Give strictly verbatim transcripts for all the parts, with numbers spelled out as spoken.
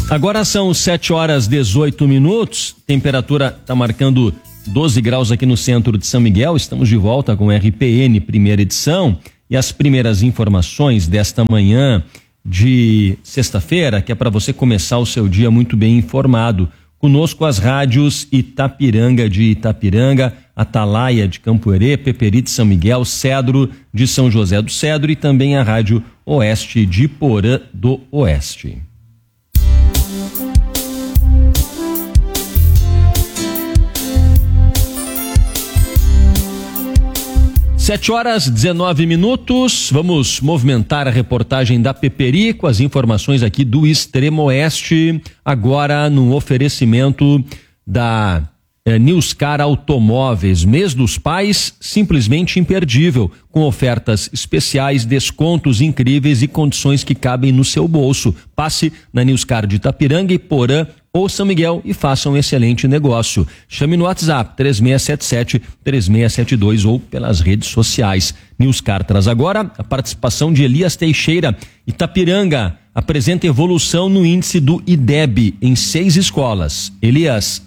Agora são sete horas e dezoito minutos, temperatura está marcando doze graus aqui no centro de São Miguel. Estamos de volta com o R P N, primeira edição, e as primeiras informações desta manhã de sexta-feira, que é para você começar o seu dia muito bem informado. Conosco as rádios Itapiranga de Itapiranga, Atalaia de Campoerê, Peperi de São Miguel, Cedro de São José do Cedro e também a rádio Oeste de Porã do Oeste. Sete horas e dezenove minutos, vamos movimentar a reportagem da Peperi com as informações aqui do Extremo Oeste, agora no oferecimento da eh, Newscar Automóveis. Mês dos Pais, simplesmente imperdível, com ofertas especiais, descontos incríveis e condições que cabem no seu bolso. Passe na Newscar de Itapiranga e Porã ou São Miguel e faça um excelente negócio. Chame no WhatsApp três seis sete sete, três seis sete dois ou pelas redes sociais. Newscar traz agora a participação de Elias Teixeira. Itapiranga apresenta evolução no índice do I D E B em seis escolas. Elias.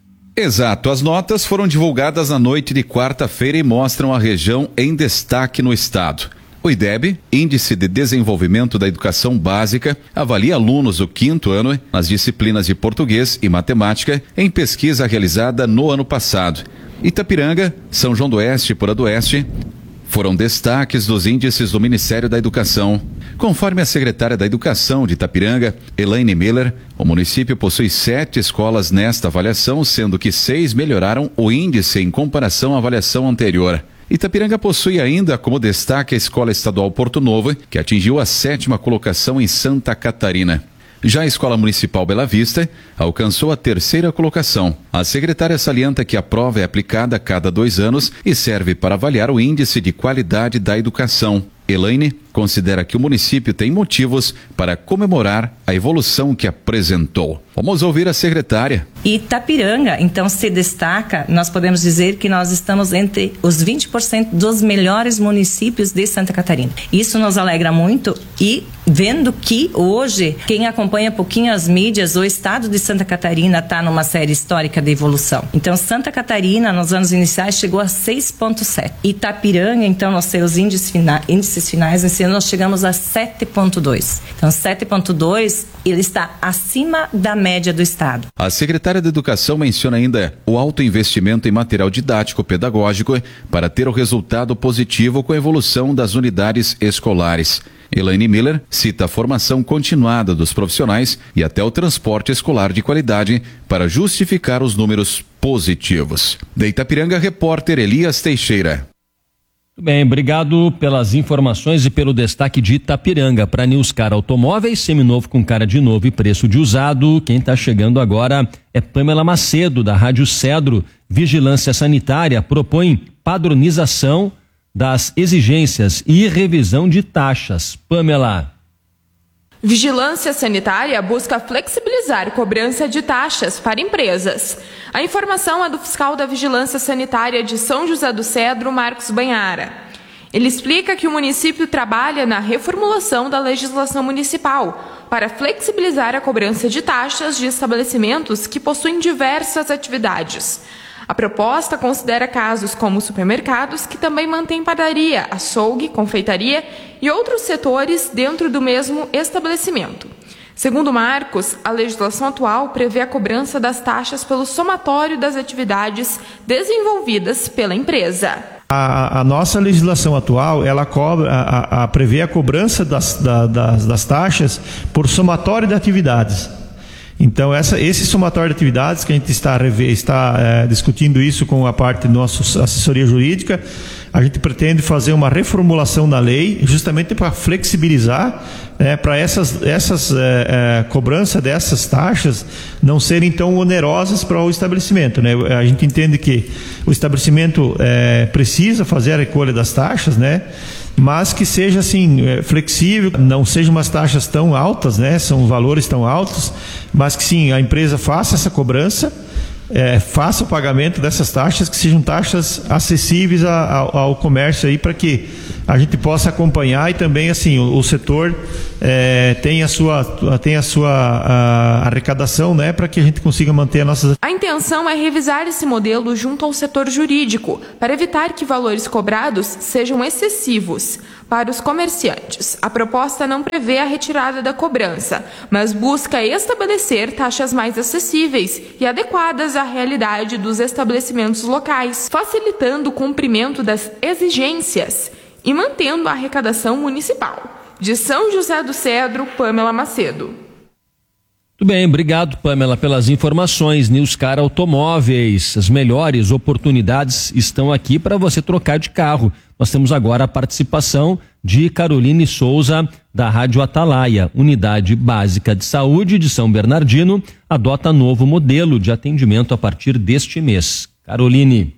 Exato, as notas foram divulgadas na noite de quarta-feira e mostram a região em destaque no estado. O I D E B, Índice de Desenvolvimento da Educação Básica, avalia alunos do quinto ano nas disciplinas de português e matemática em pesquisa realizada no ano passado. Itapiranga, São João do Oeste e Porã do Oeste foram destaques dos índices do Ministério da Educação. Conforme a secretária da Educação de Itapiranga, Elaine Miller, o município possui sete escolas nesta avaliação, sendo que seis melhoraram o índice em comparação à avaliação anterior. Itapiranga possui ainda como destaque a Escola Estadual Porto Novo, que atingiu a sétima colocação em Santa Catarina. Já a Escola Municipal Bela Vista alcançou a terceira colocação. A secretária salienta que a prova é aplicada a cada dois anos e serve para avaliar o índice de qualidade da educação. Elaine considera que o município tem motivos para comemorar a evolução que apresentou. Vamos ouvir a secretária. Itapiranga, então, se destaca, nós podemos dizer que nós estamos entre os vinte por cento dos melhores municípios de Santa Catarina. Isso nos alegra muito e vendo que hoje, quem acompanha um pouquinho as mídias, o estado de Santa Catarina está numa série histórica de evolução. Então, Santa Catarina, nos anos iniciais, chegou a seis vírgula sete. Itapiranga, então, nos seus índices finais, índices finais, esse ano nós chegamos a sete vírgula dois. Então, sete vírgula dois, ele está acima da média do estado. A secretária da Educação menciona ainda o alto investimento em material didático pedagógico para ter o resultado positivo com a evolução das unidades escolares. Elaine Miller cita a formação continuada dos profissionais e até o transporte escolar de qualidade para justificar os números positivos. De Itapiranga, repórter Elias Teixeira. Bem, obrigado pelas informações e pelo destaque de Itapiranga. Para Newscar Automóveis, seminovo com cara de novo e preço de usado. Quem está chegando agora é Pamela Macedo, da Rádio Cedro. Vigilância Sanitária propõe padronização das exigências e revisão de taxas. Pamela. Vigilância Sanitária busca flexibilizar cobrança de taxas para empresas. A informação é do fiscal da Vigilância Sanitária de São José do Cedro, Marcos Banhara. Ele explica que o município trabalha na reformulação da legislação municipal para flexibilizar a cobrança de taxas de estabelecimentos que possuem diversas atividades. A proposta considera casos como supermercados, que também mantêm padaria, açougue, confeitaria e outros setores dentro do mesmo estabelecimento. Segundo Marcos, a legislação atual prevê a cobrança das taxas pelo somatório das atividades desenvolvidas pela empresa. A, a nossa legislação atual, ela cobra, a, a, prevê a cobrança das, da, das, das taxas por somatório de atividades. Então, essa, esse somatório de atividades que a gente está, está é, discutindo isso com a parte da nossa assessoria jurídica, a gente pretende fazer uma reformulação da lei justamente para flexibilizar, é, para essas, essas é, é, cobrança dessas taxas não serem tão onerosas para o estabelecimento, né? A gente entende que o estabelecimento é, precisa fazer a recolha das taxas, né? Mas que seja assim flexível, não sejam umas taxas tão altas, né? São valores tão altos, mas que sim, a empresa faça essa cobrança, é, faça o pagamento dessas taxas, que sejam taxas acessíveis a, a, ao comércio aí, para que a gente possa acompanhar e também assim o, o setor é, tem a sua, tem a sua a arrecadação, né, para que a gente consiga manter as nossas... A intenção é revisar esse modelo junto ao setor jurídico, para evitar que valores cobrados sejam excessivos. Para os comerciantes, a proposta não prevê a retirada da cobrança, mas busca estabelecer taxas mais acessíveis e adequadas à realidade dos estabelecimentos locais, facilitando o cumprimento das exigências e mantendo a arrecadação municipal. De São José do Cedro, Pamela Macedo. Muito bem, obrigado, Pamela, pelas informações. Newscar Automóveis, as melhores oportunidades estão aqui para você trocar de carro. Nós temos agora a participação de Caroline Souza, da Rádio Atalaia. Unidade Básica de Saúde de São Bernardino adota novo modelo de atendimento a partir deste mês. Caroline.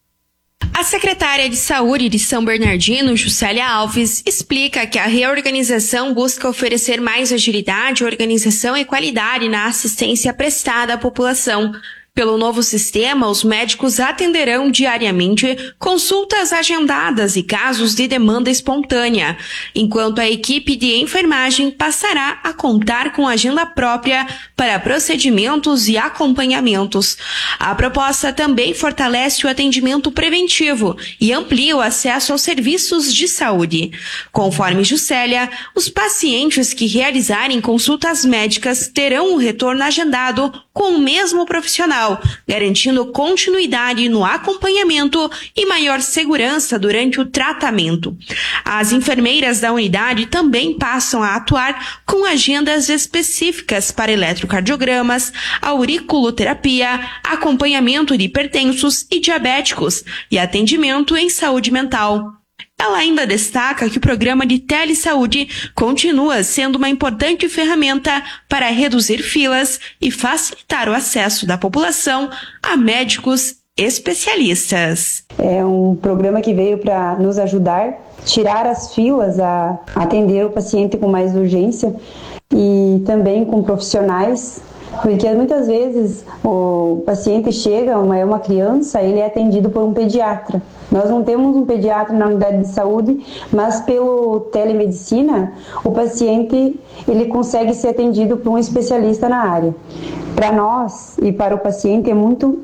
A secretária de Saúde de São Bernardino, Juscelia Alves, explica que a reorganização busca oferecer mais agilidade, organização e qualidade na assistência prestada à população. Pelo novo sistema, os médicos atenderão diariamente consultas agendadas e casos de demanda espontânea, enquanto a equipe de enfermagem passará a contar com agenda própria para procedimentos e acompanhamentos. A proposta também fortalece o atendimento preventivo e amplia o acesso aos serviços de saúde. Conforme Juscelia, os pacientes que realizarem consultas médicas terão o retorno agendado com o mesmo profissional, garantindo continuidade no acompanhamento e maior segurança durante o tratamento. As enfermeiras da unidade também passam a atuar com agendas específicas para eletrocardiogramas, auriculoterapia, acompanhamento de hipertensos e diabéticos e atendimento em saúde mental. Ela ainda destaca que o programa de telesaúde continua sendo uma importante ferramenta para reduzir filas e facilitar o acesso da população a médicos especialistas. É um programa que veio para nos ajudar, tirar as filas, a atender o paciente com mais urgência e também com profissionais, porque muitas vezes o paciente chega, é uma criança, ele é atendido por um pediatra. Nós não temos um pediatra na unidade de saúde, mas pelo telemedicina, o paciente ele consegue ser atendido por um especialista na área. Para nós e para o paciente é muito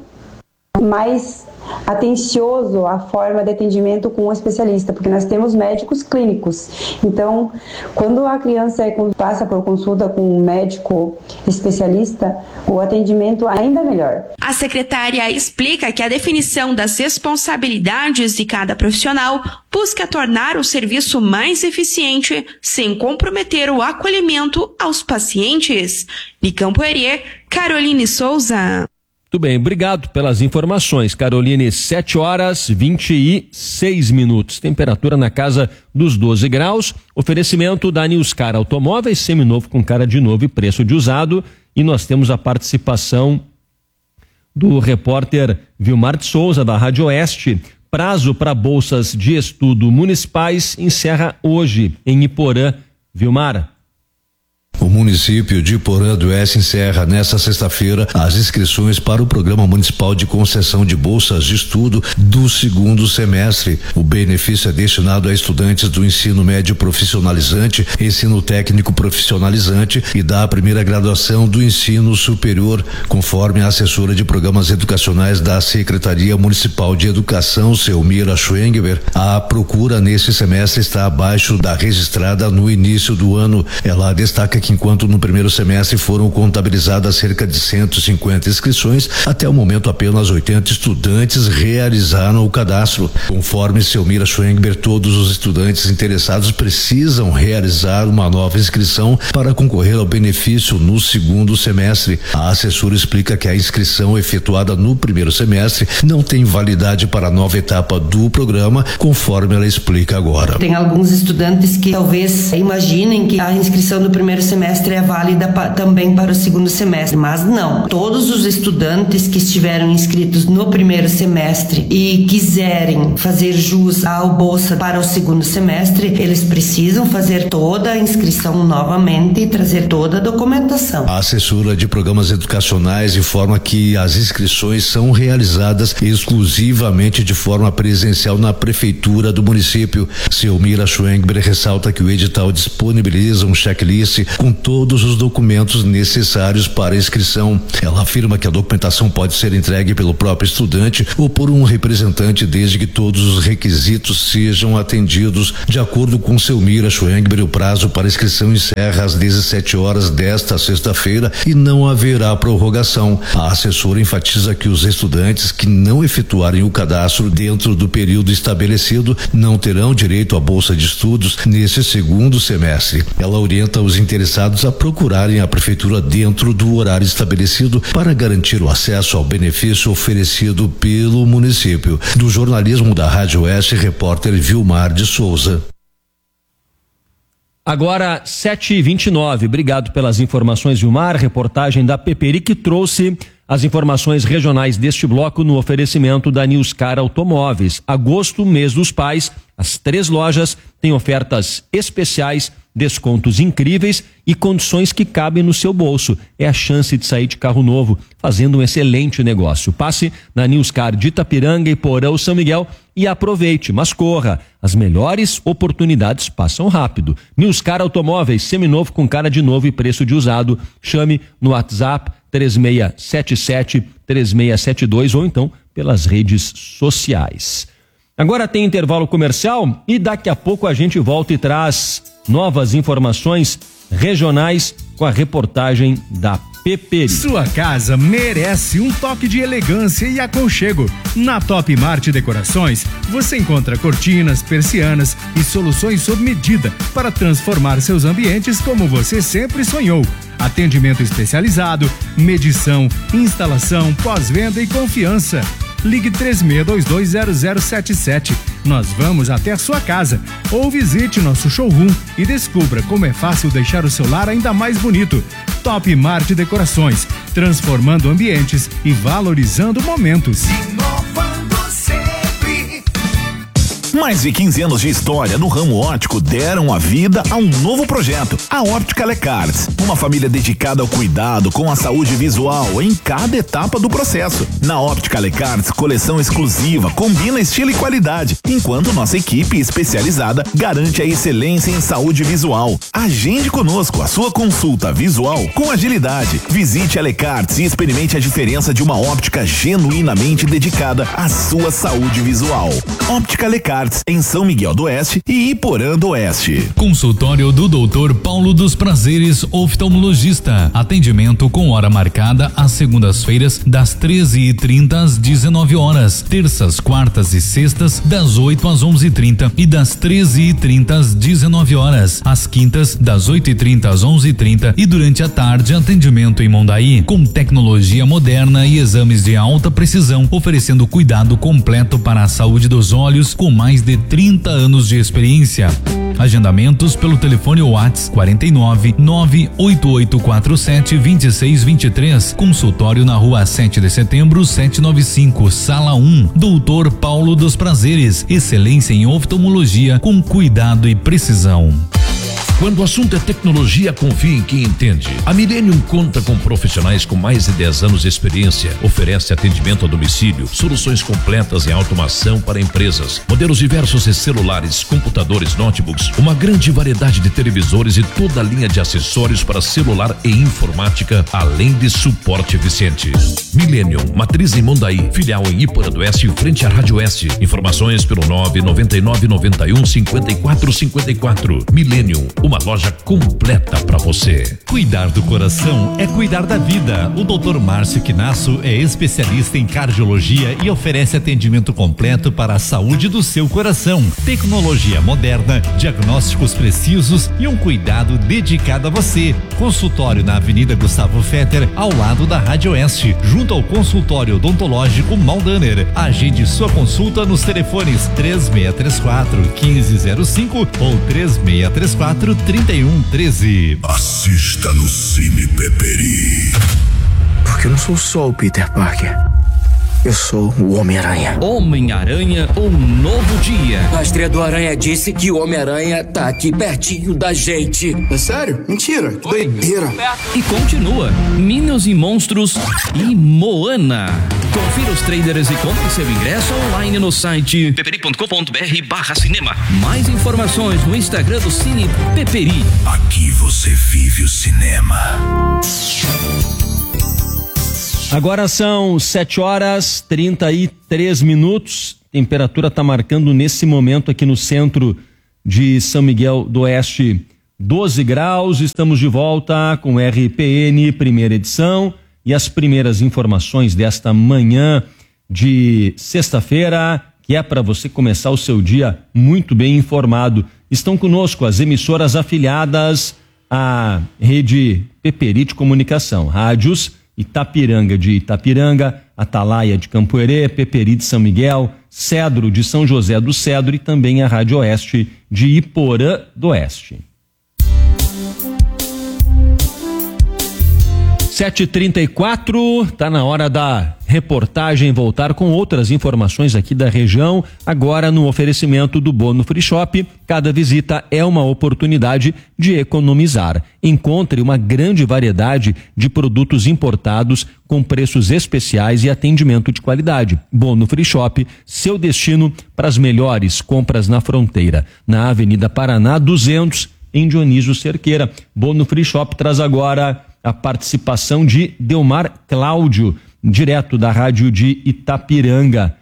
mais atencioso a forma de atendimento com um especialista, porque nós temos médicos clínicos. Então, quando a criança passa por consulta com um médico especialista, o atendimento ainda é melhor. A secretária explica que a definição das responsabilidades de cada profissional busca tornar o serviço mais eficiente, sem comprometer o acolhimento aos pacientes. De Campo Herê, Caroline Souza. Muito bem, obrigado pelas informações, Caroline. sete horas e vinte e seis minutos. Temperatura na casa dos doze graus. Oferecimento da Newscar Automóveis, seminovo com cara de novo e preço de usado. E nós temos a participação do repórter Vilmar de Souza, da Rádio Oeste. Prazo para bolsas de estudo municipais encerra hoje em Iporã. Vilmar. O município de Iporã do Oeste encerra nesta sexta-feira as inscrições para o Programa Municipal de Concessão de Bolsas de Estudo do segundo semestre. O benefício é destinado a estudantes do ensino médio profissionalizante, ensino técnico profissionalizante e da primeira graduação do ensino superior, conforme a assessora de programas educacionais da Secretaria Municipal de Educação, Selmira Schwengeber. A procura nesse semestre está abaixo da registrada no início do ano. Ela destaca que enquanto no primeiro semestre foram contabilizadas cerca de cento e cinquenta inscrições, até o momento apenas oitenta estudantes realizaram o cadastro. Conforme Selmira Schwengeber, todos os estudantes interessados precisam realizar uma nova inscrição para concorrer ao benefício no segundo semestre. A assessora explica que a inscrição efetuada no primeiro semestre não tem validade para a nova etapa do programa, conforme ela explica agora. Tem alguns estudantes que talvez imaginem que a inscrição do primeiro semestre semestre é válida pa, também para o segundo semestre, mas não. Todos os estudantes que estiveram inscritos no primeiro semestre e quiserem fazer jus ao bolsa para o segundo semestre, eles precisam fazer toda a inscrição novamente e trazer toda a documentação. A assessora de programas educacionais informa que as inscrições são realizadas exclusivamente de forma presencial na prefeitura do município. Selmira Schwengber ressalta que o edital disponibiliza um checklist com todos os documentos necessários para a inscrição. Ela afirma que a documentação pode ser entregue pelo próprio estudante ou por um representante, desde que todos os requisitos sejam atendidos. De acordo com Selmira Schwengber, o prazo para inscrição encerra às dezessete horas desta sexta-feira e não haverá prorrogação. A assessora enfatiza que os estudantes que não efetuarem o cadastro dentro do período estabelecido não terão direito à bolsa de estudos nesse segundo semestre. Ela orienta os interessados a procurarem a prefeitura dentro do horário estabelecido para garantir o acesso ao benefício oferecido pelo município. Do jornalismo da Rádio Oeste, repórter Vilmar de Souza. Agora, sete e vinte e nove. Obrigado pelas informações, Vilmar. Reportagem da Peperi, que trouxe as informações regionais deste bloco no oferecimento da Newscar Automóveis. Agosto, mês dos pais, as três lojas têm ofertas especiais, descontos incríveis e condições que cabem no seu bolso. É a chance de sair de carro novo, fazendo um excelente negócio. Passe na Newscar de Itapiranga e Porão São Miguel e aproveite, mas corra. As melhores oportunidades passam rápido. Newscar Automóveis, seminovo com cara de novo e preço de usado. Chame no WhatsApp três seis sete sete, três seis sete dois ou então pelas redes sociais. Agora tem intervalo comercial e daqui a pouco a gente volta e traz novas informações regionais com a reportagem da Peperi. Sua casa merece um toque de elegância e aconchego. Na Top Mart Decorações, você encontra cortinas, persianas e soluções sob medida para transformar seus ambientes como você sempre sonhou. Atendimento especializado, medição, instalação, pós-venda e confiança. Ligue três seis dois dois zero zero sete sete. Nós vamos até a sua casa. Ou visite nosso showroom e descubra como é fácil deixar o seu lar ainda mais bonito. Top Mart Decorações, transformando ambientes e valorizando momentos. Mais de quinze anos de história no ramo óptico deram a vida a um novo projeto, a Óptica Lecarts, uma família dedicada ao cuidado com a saúde visual em cada etapa do processo. Na Óptica Lecarts, coleção exclusiva combina estilo e qualidade, enquanto nossa equipe especializada garante a excelência em saúde visual. Agende conosco a sua consulta visual com agilidade. Visite a Lecarts e experimente a diferença de uma óptica genuinamente dedicada à sua saúde visual. Óptica Lecarts, em São Miguel do Oeste e Iporã do Oeste. Consultório do doutor Paulo dos Prazeres, oftalmologista. Atendimento com hora marcada às segundas-feiras, das treze e trinta às dezenove horas. Terças, quartas e sextas, das oito às onze e trinta e das treze e trinta às dezenove horas. Às quintas, das oito e trinta às onze e trinta e durante a tarde, atendimento em Mondaí, com tecnologia moderna e exames de alta precisão, oferecendo cuidado completo para a saúde dos olhos, com mais de trinta anos de experiência. Agendamentos pelo telefone WhatsApp quarenta e nove, nove oito oito quatro sete, dois seis dois três. Consultório na rua sete de setembro, setecentos e noventa e cinco, sala um. doutor Paulo dos Prazeres. Excelência em oftalmologia com cuidado e precisão. Quando o assunto é tecnologia, confie em quem entende. A Millennium conta com profissionais com mais de dez anos de experiência. Oferece atendimento a domicílio, soluções completas em automação para empresas, modelos diversos de celulares, computadores, notebooks, uma grande variedade de televisores e toda a linha de acessórios para celular e informática, além de suporte eficiente. Millennium, matriz em Mondaí, filial em Iporã do Oeste, frente à Rádio Oeste. Informações pelo nove nove nove nove um cinco quatro cinco quatro. Millennium, uma loja completa para você. Cuidar do coração é cuidar da vida. O doutor Márcio Quinasso é especialista em cardiologia e oferece atendimento completo para a saúde do seu coração. Tecnologia moderna, diagnósticos precisos e um cuidado dedicado a você. Consultório na Avenida Gustavo Fetter, ao lado da Rádio Oeste, junto ao consultório odontológico Maldaner. Agende sua consulta nos telefones três seis três quatro, um cinco zero cinco ou três seis três quatro, trinta e um treze. Assista no Cine Peperi. Porque eu não sou só o Peter Parker. Eu sou o Homem-Aranha. Homem-Aranha, um novo dia. O rastreador Aranha disse que o Homem-Aranha tá aqui pertinho da gente. É sério? Mentira, que doideira. E continua, Minions e Monstros e Moana. Confira os trailers e compre seu ingresso online no site peperi ponto com ponto br barra cinema. Mais informações no Instagram do Cine Peperi. Aqui você vive o cinema. Agora são sete horas trinta e três minutos. Temperatura está marcando nesse momento aqui no centro de São Miguel do Oeste doze graus. Estamos de volta com R P N, primeira edição, e as primeiras informações desta manhã de sexta-feira, que é para você começar o seu dia muito bem informado. Estão conosco as emissoras afiliadas à rede Peperi de Comunicação, rádios Itapiranga de Itapiranga, Atalaia de Campoerê, Peperi de São Miguel, Cedro de São José do Cedro e também a Rádio Oeste de Iporã do Oeste. sete e trinta e quatro, tá na hora da reportagem voltar com outras informações aqui da região, agora no oferecimento do Bono Free Shop. Cada visita é uma oportunidade de economizar. Encontre uma grande variedade de produtos importados com preços especiais e atendimento de qualidade. Bono Free Shop, seu destino para as melhores compras na fronteira, na Avenida Paraná duzentos, em Dionísio Cerqueira. Bono Free Shop traz agora a participação de Delmar Cláudio, direto da rádio de Itapiranga.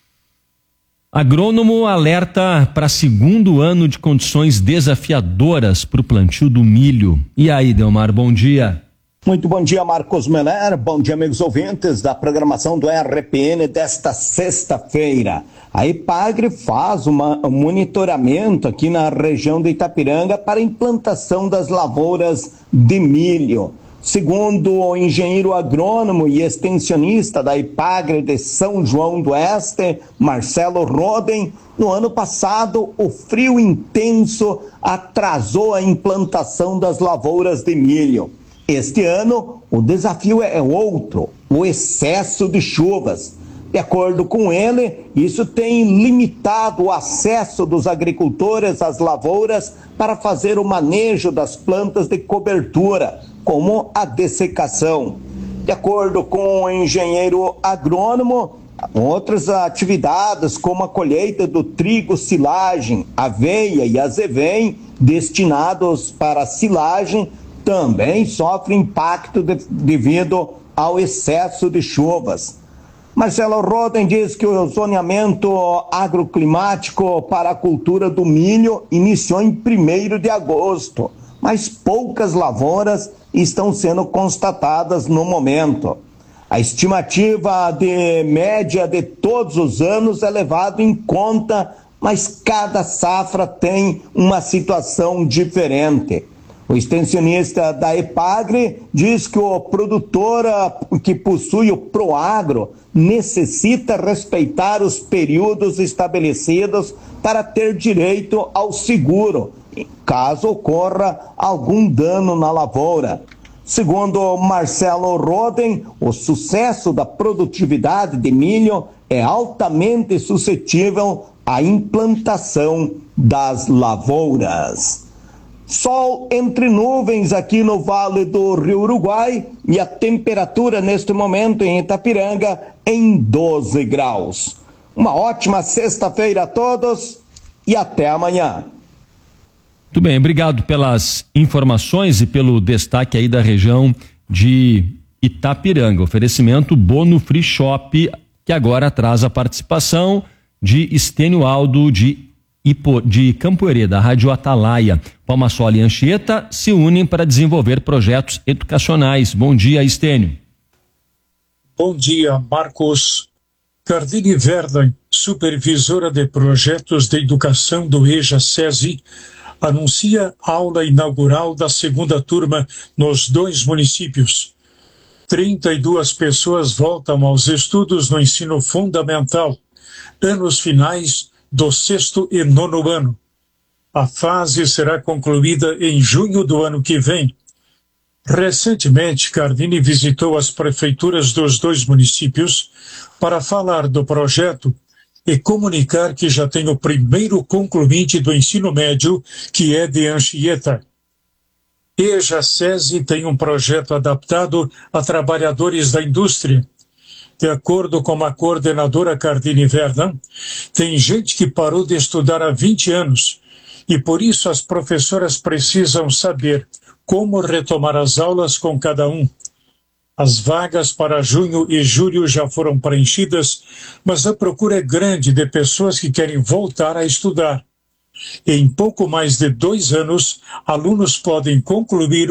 Agrônomo alerta para segundo ano de condições desafiadoras para o plantio do milho. E aí, Delmar, bom dia. Muito bom dia, Marcos Meller. Bom dia, amigos ouvintes da programação do R P N desta sexta-feira. A Epagre faz uma, um monitoramento aqui na região de Itapiranga para a implantação das lavouras de milho. Segundo o engenheiro agrônomo e extensionista da Epagre de São João do Oeste, Marcelo Roden, no ano passado o frio intenso atrasou a implantação das lavouras de milho. Este ano o desafio é outro, o excesso de chuvas. De acordo com ele, isso tem limitado o acesso dos agricultores às lavouras para fazer o manejo das plantas de cobertura, como a dessecação. De acordo com o engenheiro agrônomo, outras atividades como a colheita do trigo, silagem, aveia e azevém, destinados para silagem, também sofrem impacto de, devido ao excesso de chuvas. Marcelo Roden diz que o zoneamento agroclimático para a cultura do milho iniciou em primeiro de agosto, mas poucas lavouras estão sendo constatadas no momento. A estimativa de média de todos os anos é levada em conta, mas cada safra tem uma situação diferente. O extensionista da Epagre diz que o produtor que possui o Proagro necessita respeitar os períodos estabelecidos para ter direito ao seguro, caso ocorra algum dano na lavoura. Segundo Marcelo Roden, o sucesso da produtividade de milho é altamente suscetível à implantação das lavouras. Sol entre nuvens aqui no Vale do Rio Uruguai e a temperatura neste momento em Itapiranga em doze graus. Uma ótima sexta-feira a todos e até amanhã. Muito bem, obrigado pelas informações e pelo destaque aí da região de Itapiranga. Oferecimento Bono Free Shop, que agora traz a participação de Estênio Aldo de de Campoerê, da Rádio Atalaia. Palmasola e Anchieta se unem para desenvolver projetos educacionais. Bom dia, Estênio. Bom dia, Marcos. Cardine Verdan, supervisora de projetos de educação do EJA-SESI, anuncia a aula inaugural da segunda turma nos dois municípios. trinta e duas pessoas voltam aos estudos no ensino fundamental, anos finais do sexto e nono ano. A fase será concluída em junho do ano que vem. Recentemente, Cardini visitou as prefeituras dos dois municípios para falar do projeto e comunicar que já tem o primeiro concluinte do ensino médio, que é de Anchieta. EJA SESI tem um projeto adaptado a trabalhadores da indústria. De acordo com a coordenadora Cardini Verdan, tem gente que parou de estudar há vinte anos e por isso as professoras precisam saber como retomar as aulas com cada um. As vagas para junho e julho já foram preenchidas, mas a procura é grande de pessoas que querem voltar a estudar. Em pouco mais de dois anos, alunos podem concluir